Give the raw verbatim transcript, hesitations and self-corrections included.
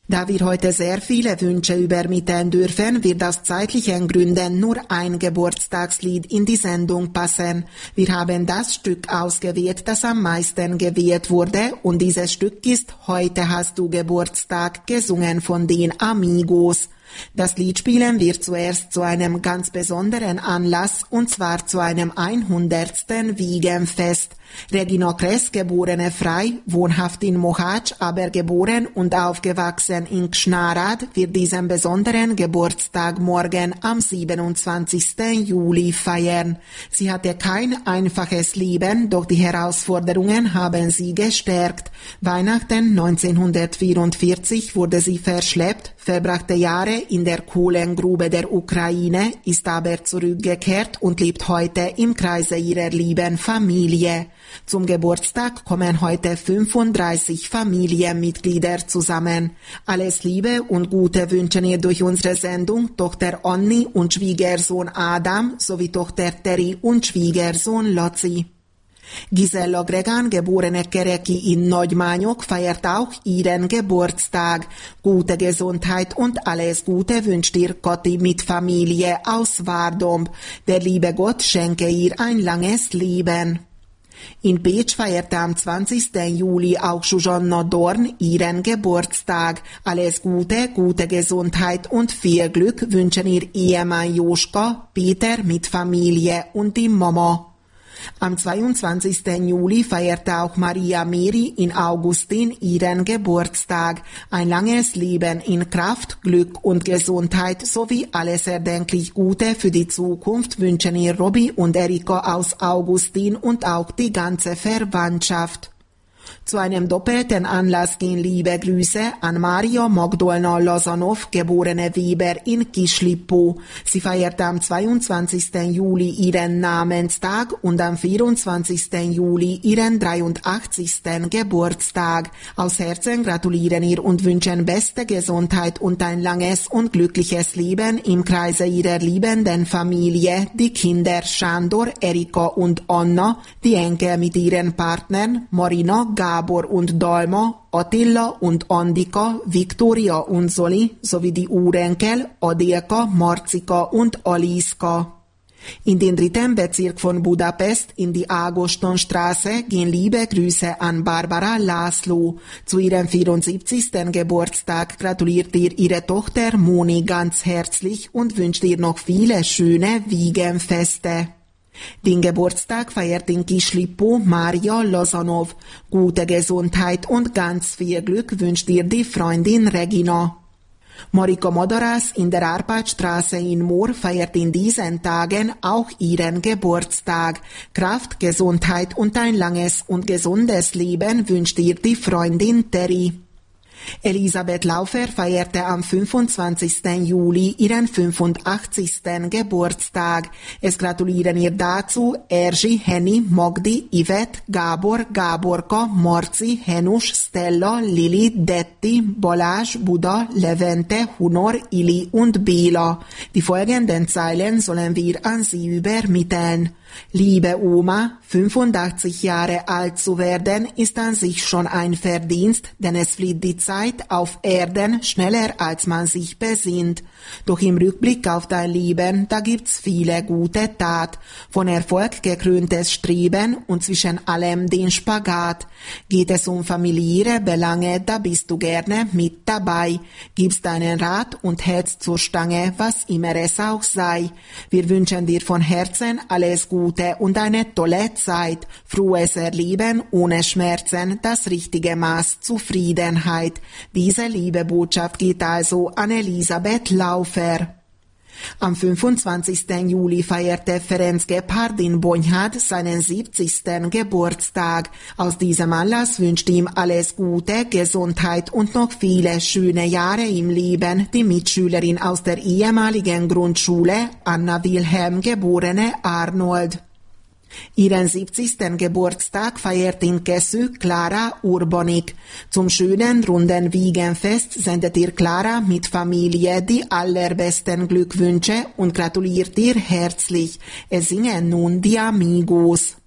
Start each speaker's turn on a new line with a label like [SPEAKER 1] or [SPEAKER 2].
[SPEAKER 1] Da wir heute sehr viele Wünsche übermitteln dürfen, wird aus zeitlichen Gründen nur ein Geburtstagslied in die Sendung passen. Wir haben das Stück ausgewählt, das am meisten gewählt wurde, und dieses Stück ist "Heute hast du Geburtstag", gesungen von den Amigos. Das Lied spielen wir zuerst zu einem ganz besonderen Anlass, und zwar zu einem hundertsten Wiegenfest. Regina Kress, geborene Frei, wohnhaft in Mohács, aber geboren und aufgewachsen in Gsnárad, wird diesen besonderen Geburtstag morgen am siebenundzwanzigsten Juli feiern. Sie hatte kein einfaches Leben, doch die Herausforderungen haben sie gestärkt. Weihnachten neunzehnhundertvierundvierzig wurde sie verschleppt, verbrachte Jahre in der Kohlengrube der Ukraine, ist aber zurückgekehrt und lebt heute im Kreise ihrer lieben Familie. Zum Geburtstag kommen heute fünfunddreißig Familienmitglieder zusammen. Alles Liebe und Gute wünschen ihr durch unsere Sendung Tochter Anni und Schwiegersohn Adam sowie Tochter Terry und Schwiegersohn Laci. Gisela Gregan, geborene Kereki in Nagymányok, feiert auch ihren Geburtstag. Gute Gesundheit und alles Gute wünscht ihr Kathi mit Familie aus Várdomb. Der liebe Gott schenke ihr ein langes Leben. In Pécs feierte am zwanzigsten Juli auch Zsuzsanna Dorn ihren Geburtstag. Alles Gute, gute Gesundheit und viel Glück wünschen ihr Ehemann Joschka, Peter mit Familie und die Mama. Am zweiundzwanzigsten Juli feierte auch Maria Meri in Augustin ihren Geburtstag. Ein langes Leben in Kraft, Glück und Gesundheit sowie alles erdenklich Gute für die Zukunft wünschen ihr Robby und Erika aus Augustin und auch die ganze Verwandtschaft. Zu einem doppelten Anlass gehen liebe Grüße an Maria Magdolna Lazanov, geborene Weber in Kislippo. Sie feierte am zweiundzwanzigsten Juli ihren Namenstag und am vierundzwanzigsten Juli ihren dreiundachtzigsten Geburtstag. Aus Herzen gratulieren ihr und wünschen beste Gesundheit und ein langes und glückliches Leben im Kreise ihrer liebenden Familie, die Kinder Sándor, Erika und Anna, die Enkel mit ihren Partnern Marina, Gábor und Dalma, Attila und Andika, Viktoria und Zoli, sowie die Urenkel Adilka, Marcika und Aliska. In den dritten Bezirk von Budapest, in die Ágostonstraße, gehen liebe Grüße an Barbara László. Zu ihrem vierundsiebzigsten Geburtstag gratuliert ihr ihre Tochter Moni ganz herzlich und wünscht ihr noch viele schöne Wiegenfeste. Den Geburtstag feiert in Kislippo Maria Lazanov. Gute Gesundheit und ganz viel Glück wünscht ihr die Freundin Regina. Marika Madaras in der Árpádstraße in Mor feiert in diesen Tagen auch ihren Geburtstag. Kraft, Gesundheit und ein langes und gesundes Leben wünscht ihr die Freundin Terry. Elisabeth Laufer feierte am fünfundzwanzigsten Juli ihren fünfundachtzigsten Geburtstag. Es gratulieren ihr dazu Erzsi, Henny, Magdi, Yvette, Gábor, Gáborka, Marci, Henus, Stella, Lili, Detti, Balázs, Buda, Levente, Hunor, Ili und Béla. Die folgenden Zeilen sollen wir an sie übermitteln. Liebe Oma, fünfundachtzig Jahre alt zu werden, ist an sich schon ein Verdienst, denn es flieht die Zeit auf Erden schneller, als man sich besinnt. Doch im Rückblick auf dein Leben, da gibt's viele gute Tat, von Erfolg gekröntes Streben und zwischen allem den Spagat. Geht es um familiäre Belange, da bist du gerne mit dabei, gibst deinen Rat und hältst zur Stange, was immer es auch sei. Wir wünschen dir von Herzen alles Gute und eine tolle Zeit, frohes Erleben ohne Schmerzen, das richtige Maß Zufriedenheit. Diese liebe Botschaft geht also an Elisabeth Laufer. Am fünfundzwanzigsten Juli feierte Ferenc Gebhard in Bonyhád seinen siebzigsten Geburtstag. Aus diesem Anlass wünscht ihm alles Gute, Gesundheit und noch viele schöne Jahre im Leben die Mitschülerin aus der ehemaligen Grundschule, Anna Wilhelm, geborene Arnold. Ihren siebzigsten Geburtstag feiert in Kessü Klara Urbanik. Zum schönen runden Wiegenfest sendet ihr Klara mit Familie die allerbesten Glückwünsche und gratuliert ihr herzlich. Es singen nun die Amigos.